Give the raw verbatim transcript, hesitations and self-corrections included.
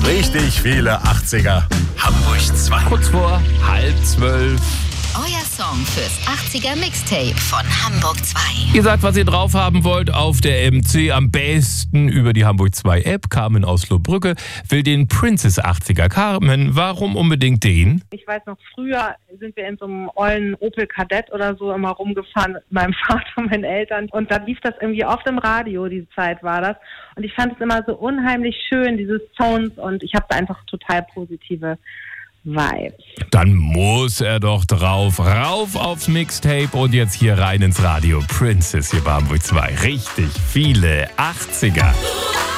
Richtig viele achtziger. Hamburg zwei. Kurz vor halb zwölf. Euer Song fürs achtziger Mixtape von Hamburg zwei. Ihr sagt, was ihr drauf haben wollt auf der M C. Am besten über die Hamburg zwei App. Carmen aus Lohbrügge will den Princess achtziger. Carmen, warum unbedingt den? Ich weiß noch, früher sind wir in so einem ollen Opel Kadett oder so immer rumgefahren mit meinem Vater und meinen Eltern. Und da lief das irgendwie oft im Radio, diese Zeit war das. Und ich fand es immer so unheimlich schön, diese Sounds. Und ich habe da einfach total positive Vibes. Dann muss er doch drauf. Rauf aufs Mixtape und jetzt hier rein ins Radio. Princess hier bei Hamburg zwei. Richtig viele achtziger.